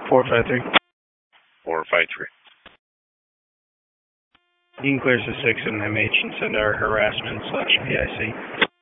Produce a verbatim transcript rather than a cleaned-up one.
Four five three. Four five three. You can clear the six in M H and send our harassment slash P I C.